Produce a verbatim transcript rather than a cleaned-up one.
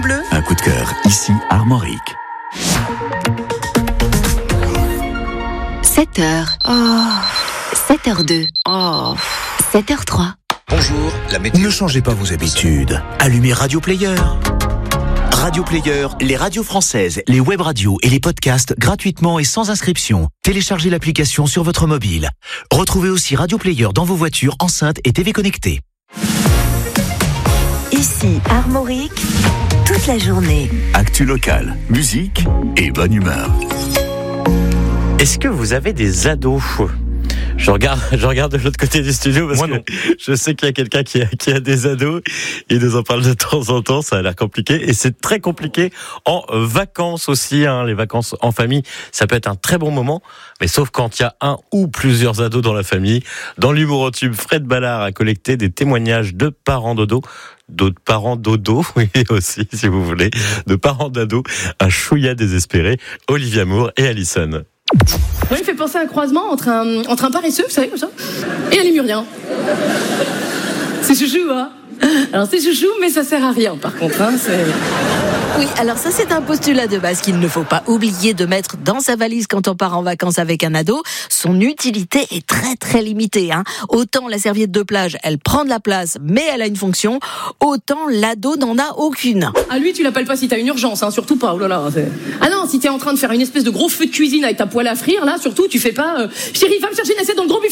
Bleu. Un coup de cœur, ici Armorique. sept heures. Oh. sept heures deux. Oh. sept heures trois. Bonjour, la météo. Ne changez pas vos habitudes. Allumez Radio Player. Radio Player, les radios françaises, les web radios et les podcasts gratuitement et sans inscription. Téléchargez l'application sur votre mobile. Retrouvez aussi Radio Player dans vos voitures, enceintes et T V connectées. Ici Armorique, toute la journée. Actu locale, musique et bonne humeur. Est-ce que vous avez des ados ? Je regarde, je regarde de l'autre côté du studio parce Moi, que non. je sais qu'il y a quelqu'un qui a, qui a des ados. Il nous en parle de temps en temps. Ça a l'air compliqué et c'est très compliqué en vacances aussi. Hein. Les vacances en famille, ça peut être un très bon moment, mais sauf quand il y a un ou plusieurs ados dans la famille. Dans l'humour au tube, Fred Ballard a collecté des témoignages de parents dodo. D'autres parents dodo, oui aussi, si vous voulez, de parents d'ados, un chouïa désespéré, Olivia Moore et Alison. Oui, il me fait penser à un croisement entre un, entre un paresseux, vous savez, comme ça, et un lémurien. C'est chouchou, hein ? Alors c'est chouchou, mais ça sert à rien, par contre, hein, c'est... Oui, alors ça c'est un postulat de base qu'il ne faut pas oublier de mettre dans sa valise quand on part en vacances avec un ado. Son utilité est très très limitée. Hein. Autant la serviette de plage, elle prend de la place, mais elle a une fonction. Autant l'ado n'en a aucune. Ah, lui, tu l'appelles pas si t'as une urgence, hein, surtout pas, oh là là. C'est... Ah non, si t'es en train de faire une espèce de gros feu de cuisine avec ta poêle à frire, là, surtout, tu fais pas... Euh, Chérie, va me chercher une assiette dans le gros buffet.